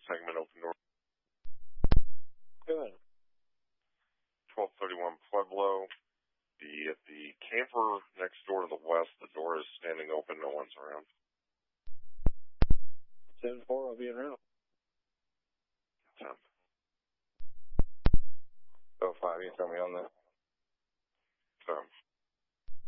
segment open door. Good. 1231 Pueblo. The camper next door to the west, the door is standing open, no one's around. 10-4, I'll be en route. 10. 05, you tell me on that. 10.